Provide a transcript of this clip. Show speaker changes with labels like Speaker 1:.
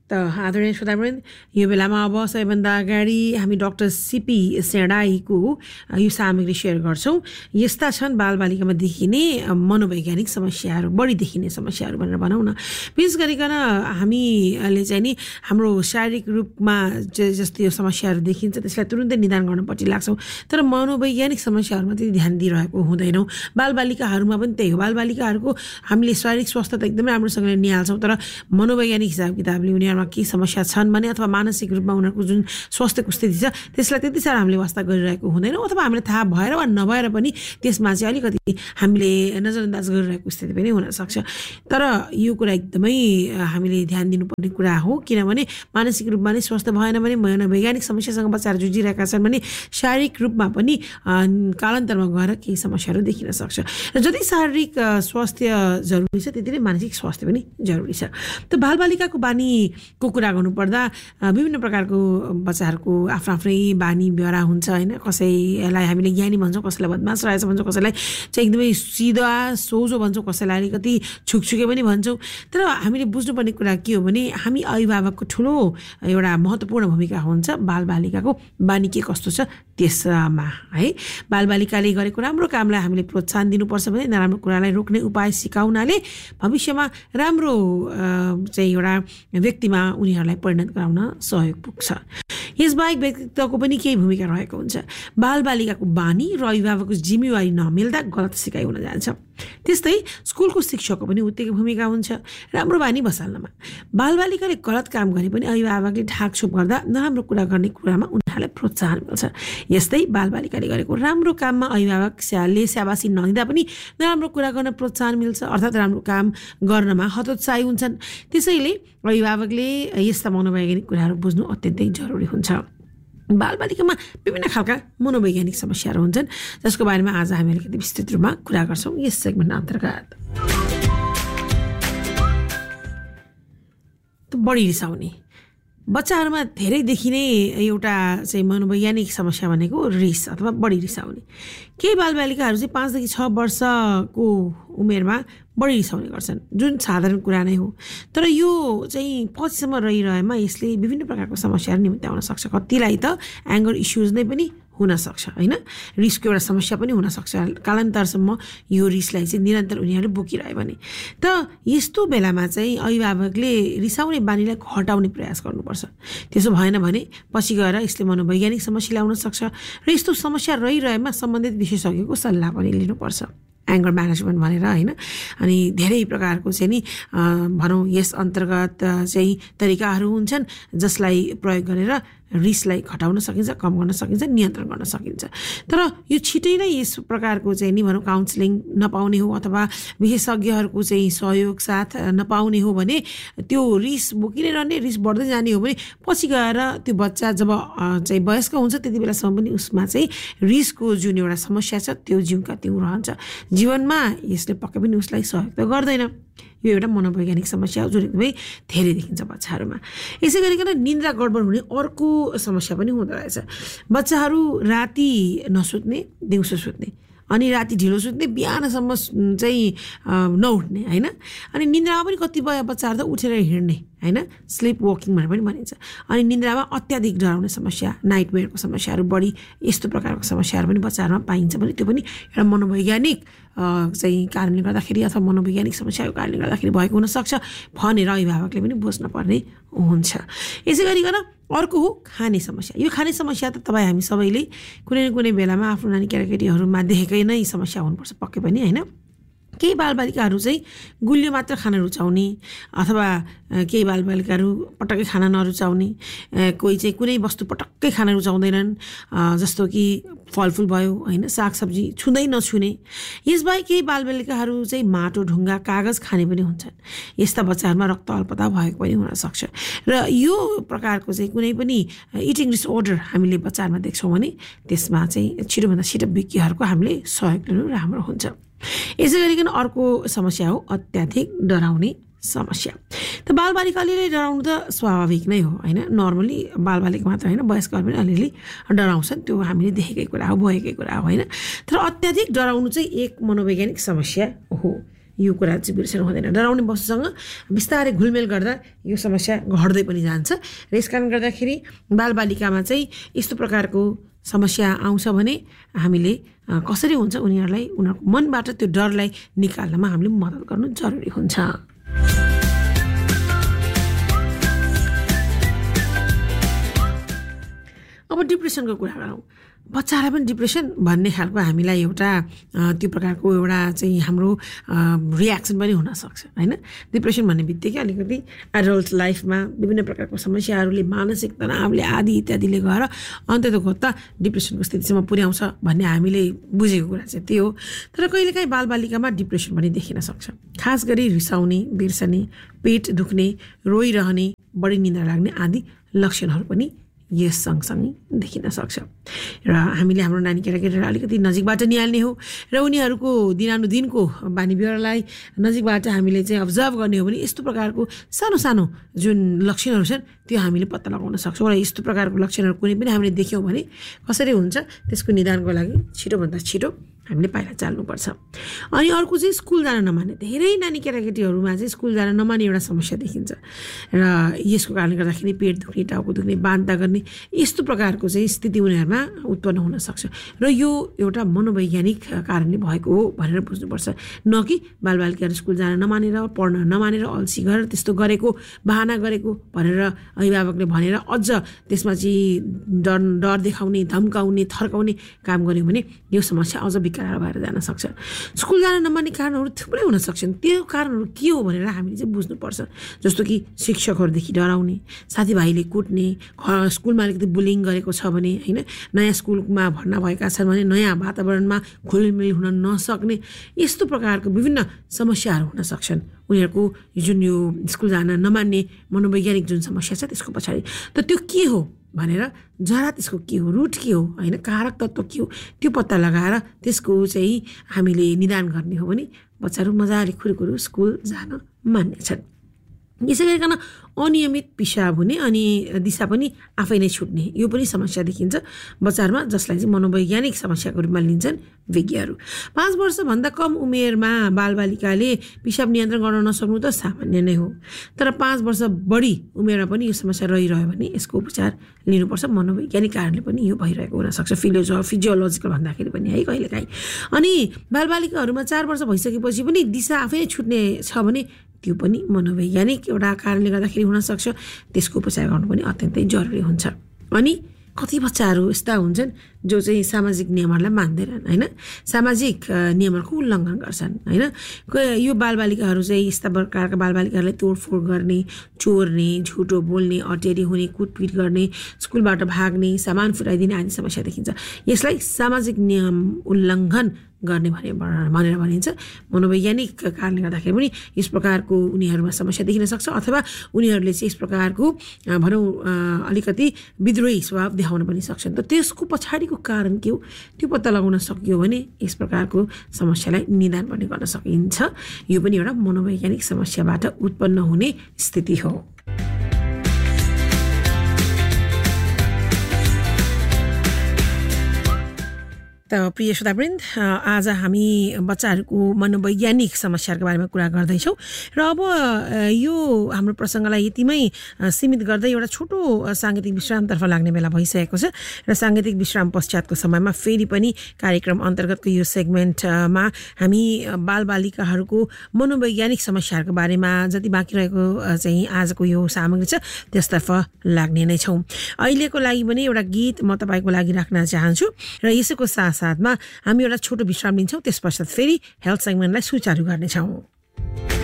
Speaker 1: आदरणीय श्रोतावृन्द, यो बेलामा अब सबैभन्दा अगाडि हामी डाक्टर सीपी सेडाईको यो सामग्री सेयर गर्छौँ। यस्ता छन् बालबालिकामा देखिने मनोवैज्ञानिक समस्याहरू, बढी देखिने समस्याहरू भनेर भनौँ न। विशेष गरिकन हामीले चाहिँ नि हाम्रो शारीरिक रूपमा जस्तो यो समस्याहरू देखिन्छ त्यसलाई तुरुन्तै निदान गर्नपट्टि लाग्छौँ, तर मनोवैज्ञानिक समस्याहरूमा त्यति ध्यान दिइरहेको हुँदैनौँ। बालबालिकाहरूमा पनि त्यही हो, बालबालिकाहरूको हामीले शारीरिक स्वास्थ्य त एकदमै राम्रोसँगले निहाल्छौँ, तर मनोवैज्ञानिक हिसाब किताबले उनीहरूमा के समस्या छन् भने अथवा मानसिक रूपमा उनीहरूको जुन स्वास्थ्यको स्थिति छ त्यसलाई त्यति साह्रो हामीले वास्ता गरिरहेको हुँदैनौँ, अथवा हामीले थाहा भएर वा नभएर पनि त्यसमा चाहिँ अलिकति हामीले नजरअन्दाज गरिरहेको स्थिति पनि हुनसक्छ। तर यो कुरा एकदमै हामीले ध्यान दिनुपर्ने कुरा हो, किनभने मानसिक रूपमा नै स्वास्थ्य भएन भने, मनोवैज्ञानिक समस्यासँग बच्चाहरू जुझिरहेका छन् भने शारीरिक रूपमा पनि कालान्तरमा गएर केही समस्याहरू देखिन सक्छ। र जति शारीरिक स्वास्थ्य जरुरी छ त्यति नै मानसिक स्वास्थ्य पनि जरुरी छ। त बालबालिकाको बानीको कुरा गर्नुपर्दा विभिन्न प्रकारको बच्चाहरूको आफ्नो आफ्नै बानी व्यवहार हुन्छ होइन। कसैलाई हामीले ज्ञानी भन्छौँ, कसैलाई बदमास रहेछ भन्छौँ, कसैलाई चाहिँ एकदमै सिधा सोझो भन्छौँ, कसैलाई अलिकति छुकछुके पनि भन्छौँ। तर हामीले बुझ्नुपर्ने कुरा के हो भने हामी अभिभावकको ठुलो एउटा महत्त्वपूर्ण भूमिका हुन्छ बालबालिकाको बानी के कस्तो छ त्यसमा है। बालबालिकाले गरेको राम्रो कामलाई हामीले प्रोत्साहन दिनुपर्छ भने नराम्रो कुरालाई रोक्ने उपाय सिकाउनाले भविष्यमा राम्रो चाहिँ एउटा व्यक्तिमा उनीहरूलाई परिणत गराउन सहयोग पुग्छ। यसबाहेक व्यक्तित्वको पनि केही भूमिका रहेको हुन्छ। बालबालिकाको बानी र अभिभावकको जिम्मेवारी नमिल्दा गलत सिकाइ हुन जान्छ। त्यस्तै स्कुलको शिक्षकको पनि उत्तिकै भूमिका हुन्छ राम्रो बानी बसाल्नमा। बालबालिकाले गलत काम गरे पनि अभिभावकले ढाकछोप गर्दा नराम्रो कुरा गर्ने कुरामा उनीहरूलाई प्रोत्साहन मिल्छ। यस्तै बालबालिकाले गरेको राम्रो काममा अभिभावकले स्याबासी नदिँदा पनि नराम्रो कुरा गर्न प्रोत्साहन मिल्छ, अर्थात् राम्रो काम गर्नमा हतोत्साही हुन्छन्। त्यसैले अभिभावकले यस्ता मनोवैज्ञानिक कुराहरू बुझ्नु अत्यन्तै जरुरी हुन्छ। बालबालिकामा विभिन्न खालका मनोवैज्ञानिक समस्याहरू हुन्छन् जसको बारेमा आज हामी अलिकति विस्तृत रूपमा कुरा गर्छौँ यस सेगमेन्ट अन्तर्गत। बढी रिसाउने बच्चाहरूमा धेरै देखिने एउटा चाहिँ मनोवैज्ञानिक समस्या भनेको रिस अथवा बढी रिसाउने। केही बालबालिकाहरू चाहिँ 5 देखि 6 वर्षको उमेरमा बढी रिसाउने गर्छन्, जुन साधारण कुरा नै हो। तर यो चाहिँ पछिसम्म रहिरहेमा यसले विभिन्न प्रकारको समस्याहरू निम्त्याउन सक्छ। कतिलाई त एङ्गर इस्युज नै पनि हुनसक्छ होइन, रिसको एउटा समस्या पनि हुनसक्छ। कालान्तरसम्म यो रिसलाई चाहिँ निरन्तर उनीहरूले बोकिरह्यो भने त यस्तो बेलामा चाहिँ अभिभावकले रिसाउने बानीलाई हटाउने प्रयास गर्नुपर्छ। त्यसो भएन भने पछि गएर यसले मनोवैज्ञानिक समस्या ल्याउन सक्छ र यस्तो समस्या रहिरहेमा सम्बन्धित विशेषज्ञको सल्लाह पनि लिनुपर्छ। एङ्गर म्यानेजमेन्ट भनेर होइन। अनि धेरै प्रकारको चाहिँ नि भनौँ यस अन्तर्गत चाहिँ तरिकाहरू हुन्छन् जसलाई प्रयोग गरेर रिसलाई घटाउन सकिन्छ, कम गर्न सकिन्छ, नियन्त्रण गर्न सकिन्छ। तर यो छिटै नै यस प्रकारको चाहिँ नि भनौँ काउन्सिलिङ नपाउने हो अथवा विशेषज्ञहरूको चाहिँ सहयोग साथ नपाउने हो भने त्यो रिस बोकिनै रहने, रिस बढ्दै जाने हो भने पछि गएर त्यो बच्चा जब चाहिँ वयस्क हुन्छ त्यति बेलासम्म पनि उसमा चाहिँ रिसको जुन एउटा समस्या छ त्यो जिउका त्यो रहन्छ। जीवनमा यसले पक्कै पनि उसलाई सहयोग त गर्दैन। यो एउटा मनोवैज्ञानिक समस्या हो जुन एकदमै धेरै देखिन्छ बच्चाहरूमा। यसै गरिकन निन्द्रा गडबड हुने अर्को समस्या पनि हुँदो रहेछ। बच्चाहरू राति नसुत्ने, दिउँसो सुत्ने, अनि राति ढिलो सुत्ने, बिहानसम्म चाहिँ नउठ्ने होइन। अनि निन्द्रामा पनि कतिपय बच्चाहरू त उठेर हिँड्ने होइन, स्लिप वकिङ भनेर पनि भनिन्छ। अनि निन्द्रामा अत्याधिक डराउने समस्या, नाइटमेयरको समस्याहरू बढी यस्तो प्रकारको समस्याहरू पनि बच्चाहरूमा पाइन्छ भने त्यो पनि एउटा मनोवैज्ञानिक चाहिँ कारणले गर्दाखेरि अथवा मनोवैज्ञानिक समस्याको कारणले गर्दाखेरि भएको हुनसक्छ भनेर अभिभावकले पनि बुझ्न पर्ने हुन्छ। यसै गरिकन अर्को हो खाने समस्या। यो खाने समस्या त तपाईँ हामी सबैले कुनै न कुनै बेलामा आफ्नो नानी केटाकेटीहरूमा देखेकै नै समस्या हुनुपर्छ पक्कै पनि होइन। केही बालबालिकाहरू चाहिँ गुलियो मात्र खान रुचाउने अथवा केही बालबालिकाहरू पटक्कै खान नरुचाउने, कोही चाहिँ कुनै वस्तु पटक्कै खान रुचाउँदैनन् जस्तो कि फलफुल भयो होइन, सागसब्जी छुँदै नछुने। यसबाहेक केही बालबालिकाहरू चाहिँ माटो, ढुङ्गा, कागज खाने पनि हुन्छन्। यस्ता बच्चाहरूमा रक्त अल्पता भएको पनि हुनसक्छ। र यो प्रकारको चाहिँ कुनै पनि इटिङ डिसअर्डर हामीले बच्चाहरूमा देख्छौँ भने त्यसमा चाहिँ छिटोभन्दा छिटो विज्ञहरूको हामीले सहयोग लिनु राम्रो हुन्छ। यसै गरिकन अर्को समस्या हो अत्याधिक डराउने समस्या। त बालबालिकाले डराउनु त स्वाभाविक नै हो होइन। नर्मली बालबालिका मात्र होइन, वयस्कहरू पनि अलिअलि डराउँछन्, त्यो हामीले देखेकै कुरा हो, भएकै कुरा हो होइन। तर अत्याधिक डराउनु चाहिँ एक मनोवैज्ञानिक समस्या हो। यो कुरा चाहिँ बिर्सनु हुँदैन। डराउने वस्तुसँग बिस्तारै घुलमेल गर्दा यो समस्या घट्दै पनि जान्छ र यसकारण गर्दाखेरि बालबालिकामा चाहिँ यस्तो प्रकारको समस्या आउँछ भने हामीले कसरी हुन्छ उनीहरूलाई उनीहरूको मनबाट त्यो डरलाई निकाल्नमा हामीले मद्दत गर्नु जरुरी हुन्छ। अब डिप्रेसनको कुरा गरौँ। बच्चालाई पनि डिप्रेसन भन्ने खालको हामीलाई एउटा त्यो प्रकारको एउटा चाहिँ हाम्रो रियाक्सन पनि हुनसक्छ होइन। डिप्रेसन भन्ने बित्तिकै अलिकति एडल्ट लाइफमा विभिन्न प्रकारको समस्याहरूले मानसिक तनावले आदि इत्यादिले गएर अन्ततोगत्त डिप्रेसनको स्थितिसम्म पुर्याउँछ भन्ने हामीले बुझेको कुरा चाहिँ त्यो हो। तर कहिलेकाहीँ बालबालिकामा डिप्रेसन पनि देखिन सक्छ, खास गरी रिसाउने, बिर्सने, पेट दुख्ने, रोइरहने, बढी निद्रा लाग्ने आदि लक्षणहरू पनि यस सँगसँगै देखिन सक्छ। र हामीले हाम्रो नानी केटाकेटीलाई अलिकति नजिकबाट निहाल्ने हो र उनीहरूको दिनानुदिनको बानी व्यवहारलाई नजिकबाट हामीले चाहिँ अब्जर्भ गर्ने हो भने यस्तो प्रकारको सानो सानो जुन लक्षणहरू छन् त्यो हामीले पत्ता लगाउन सक्छौँ। र यस्तो प्रकारको लक्षणहरू कुनै पनि हामीले देख्यौँ भने कसरी हुन्छ त्यसको निदानको लागि छिटोभन्दा छिटो हामीले पाइला चाल्नुपर्छ। अनि अर्को चाहिँ स्कुल जान नमान्ने, धेरै नानी केटाकेटीहरूमा चाहिँ स्कुल जान नमान्ने एउटा समस्या देखिन्छ र यसको कारणले गर्दाखेरि पेट दुख्ने, टाउको दुख्ने, बान्ता गर्ने यस्तो प्रकारको चाहिँ स्थिति उनीहरूमा उत्पन्न हुन सक्छ र यो एउटा मनोवैज्ञानिक कारणले भएको हो भनेर बुझ्नुपर्छ। न कि बालबालिकाहरू स्कुल जान नमानेर, पढ्न नमानेर, अल्छी गरेर त्यस्तो गरेको, बहाना गरेको भनेर अभिभावकले भनेर अझ त्यसमा चाहिँ डर देखाउने, धम्काउने, थर्काउने काम गर्यो भने यो समस्या अझ विकराल भएर जान सक्छ। स्कुल जान नमान्ने कारणहरू थुप्रै हुन सक्छन्। त्यो कारणहरू के हो भनेर हामीले चाहिँ बुझ्नुपर्छ। जस्तो कि शिक्षकहरूदेखि डराउने, साथीभाइले कुट्ने, स्कुलमा अलिकति बुलिङ गरेको छ भने होइन, नयाँ स्कुलमा भर्ना भएका छन् भने नयाँ वातावरणमा घुलमिल हुन नसक्ने यस्तो प्रकारको विभिन्न समस्याहरू हुन सक्छन्। उनीहरूको जुन यो स्कुल जान नमान्ने मनोवैज्ञानिक जुन समस्या छ त्यसको पछाडि त त्यो के हो भनेर जरा त्यसको के हो, रुट के हो होइन, कारक तत्त्व के हो त्यो पत्ता लगाएर त्यसको चाहिँ हामीले निदान गर्ने हो भने बच्चाहरू मजाले खुरुखुरु स्कुल जान मान्नेछन्। यसै गरिकन अनियमित पिसाब हुने अनि दिशा पनि आफै नै छुट्ने यो पनि समस्या देखिन्छ बच्चाहरूमा, जसलाई चाहिँ मनोवैज्ञानिक समस्याको रूपमा लिन्छन् विज्ञहरू। 5 वर्षभन्दा कम उमेरमा बालबालिकाले पिसाब नियन्त्रण गर्न नसक्नु त सामान्य नै हो। तर 5 वर्ष बढी उमेरमा पनि यो समस्या रहिरह्यो भने यसको उपचार लिनुपर्छ। मनोवैज्ञानिक कारणले पनि यो भइरहेको हुनसक्छ, फिजियोलोजिकल भन्दाखेरि पनि है कहिलेकाहीँ। अनि बालबालिकाहरूमा 4 वर्ष भइसकेपछि पनि दिशा आफै नै छुट्ने छ भने त्यो पनि मनोवैज्ञानिक एउटा कारणले गर्दाखेरि हुनसक्छ। त्यसको उपचार गर्नु पनि अत्यन्तै जरुरी हुन्छ। अनि कति बच्चाहरू यस्ता हुन्छन् जो चाहिँ सामाजिक नियमहरूलाई मान्दैनन् होइन, सामाजिक नियमहरूको उल्लङ्घन गर्छन् होइन। यो बालबालिकाहरू चाहिँ यस्ता प्रकारका बालबालिकाहरूलाई तोडफोड गर्ने, चोर्ने, झुटो बोल्ने, अटेरी हुने, कुटपिट गर्ने, स्कुलबाट भाग्ने, सामान फुटाइदिने आदि समस्या देखिन्छ। यसलाई सामाजिक नियम उल्लङ्घन गर्ने भनेर भनिन्छ। मनोवैज्ञानिक कारणले गर्दाखेरि पनि यस प्रकारको उनीहरूमा समस्या देखिन सक्छ अथवा उनीहरूले चाहिँ यस प्रकारको भनौँ अलिकति विद्रोही स्वभाव देखाउन पनि सक्छन्। त त्यसको पछाडिको कारण के हो त्यो पत्ता लगाउन सकियो भने यस प्रकारको समस्यालाई निदान पनि गर्न सकिन्छ। यो पनि एउटा मनोवैज्ञानिक समस्याबाट उत्पन्न हुने स्थिति हो। त प्रिय श्रोतावृन्द, आज हामी बच्चाहरूको मनोवैज्ञानिक समस्याहरूको बारेमा कुरा गर्दैछौँ र अब यो हाम्रो प्रसङ्गलाई यतिमै सीमित गर्दै एउटा छोटो साङ्गीतिक विश्रामतर्फ लाग्ने बेला भइसकेको छ र साङ्गीतिक विश्राम पश्चातको समयमा फेरि पनि कार्यक्रम अन्तर्गतको यो सेगमेन्टमा हामी बालबालिकाहरूको मनोवैज्ञानिक समस्याहरूको बारेमा जति बाँकी रहेको चाहिँ आजको यो सामग्री छ त्यसतर्फ लाग्ने नै छौँ। अहिलेको लागि पनि एउटा गीत म तपाईँको लागि राख्न चाहन्छु र यसैको साथमा हामी एउटा छोटो विश्राम लिन्छौँ। त्यस पश्चात फेरि हेल्थ सेगमेन्टलाई सुचारू गर्नेछौँ।